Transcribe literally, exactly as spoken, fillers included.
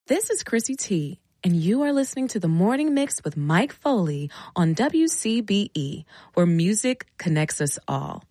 This is Chrissy T, and you are listening to The Morning Mix with Mike Foley on W C B E, where music connects us all.